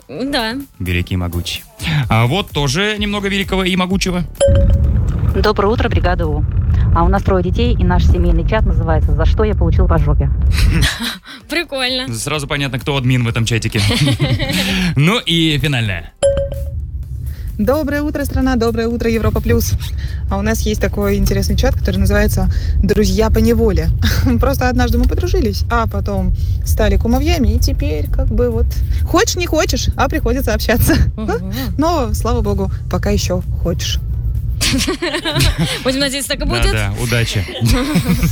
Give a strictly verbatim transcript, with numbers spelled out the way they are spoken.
Да. Великий и могучий. А вот тоже немного великого и могучего. Доброе утро, бригада У. А у нас трое детей, и наш семейный чат называется «За что я получил по жопе». Прикольно. Сразу понятно, кто админ в этом чатике. Ну и финальное. Доброе утро, страна, доброе утро, Европа Плюс. А у нас есть такой интересный чат, который называется «Друзья по неволе». Просто однажды мы подружились, а потом стали кумовьями, и теперь как бы вот хочешь, не хочешь, а приходится общаться. Но, слава богу, пока еще хочешь. Будем надеяться, так и будет. Да-да, удачи.